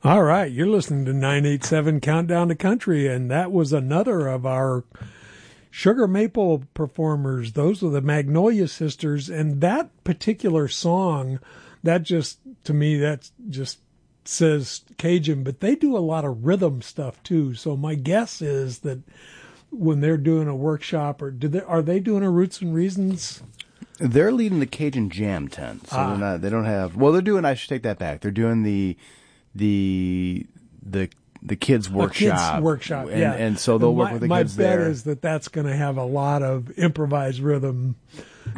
All right, you're listening to 987 Countdown to Country, and that was another of our Sugar Maple performers. Those were the Magnolia Sisters, and that particular song, that just, to me, that just says Cajun, but they do a lot of rhythm stuff too. So my guess is that when they're doing a workshop, or are they doing a Roots and Reasons? They're leading the Cajun Jam tent, so they're not. They don't have. Well, they're doing. I should take that back. They're doing the kids workshop. Kids workshop, and, and so they'll work with the kids there. My bet is that that's going to have a lot of improvised rhythm